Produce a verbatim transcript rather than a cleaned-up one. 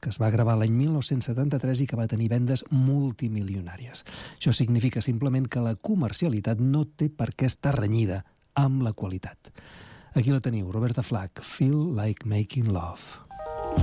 que es va gravar l'any mil nou-cents setanta-tres i que va tenir vendes multimilionàries. Això significa simplement que la comercialitat no té per què estar renyida amb la qualitat. Aquí la teniu, Roberta Flack, Feel Like Making Love.